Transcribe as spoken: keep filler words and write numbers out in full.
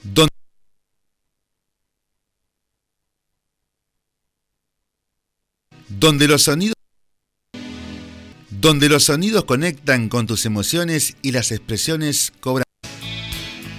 Don- donde los sonidos donde los sonidos conectan con tus emociones y las expresiones cobran